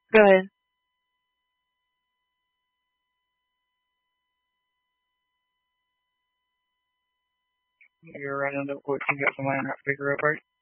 Go ahead. You're right on the what you got somebody in that figure real quick.